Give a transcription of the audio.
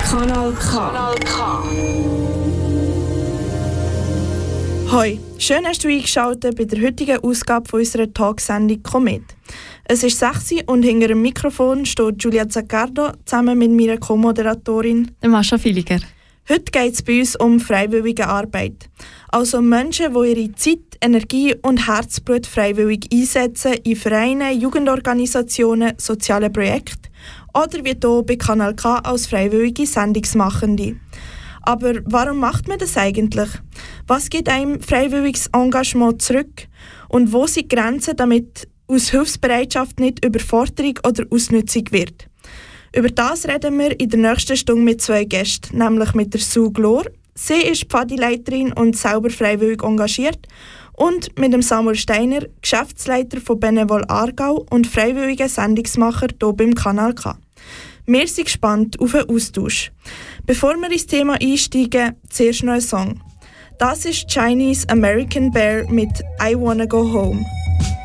Kanal K. Hoi, schön hast du eingeschaltet bei der heutigen Ausgabe von unserer Talksendung Komet. Es ist 6 Uhr und hinter dem Mikrofon steht Giulia Zaccardo zusammen mit meiner Co-Moderatorin Mascha Filiger. Heute geht es bei uns um freiwillige Arbeit. Also Menschen, die ihre Zeit, Energie und Herzblut freiwillig einsetzen in Vereinen, Jugendorganisationen, sozialen Projekten oder wie hier bei Kanal K als freiwillige Sendungsmachende. Aber warum macht man das eigentlich? Was gibt einem freiwilliges Engagement zurück? Und wo sind die Grenzen, damit aus Hilfsbereitschaft nicht Überforderung oder Ausnutzung wird? Über das reden wir in der nächsten Stunde mit 2 Gästen, nämlich mit der Sue Glor. Sie ist Pfadileiterin und selber freiwillig engagiert. Und mit dem Samuel Steiner, Geschäftsleiter von Benevol Aargau und freiwilliger Sendungsmacher hier beim Kanal K. Wir sind gespannt auf den Austausch. Bevor wir ins Thema einsteigen, zuerst noch ein Song. Das ist Chinese American Bear mit I Wanna Go Home.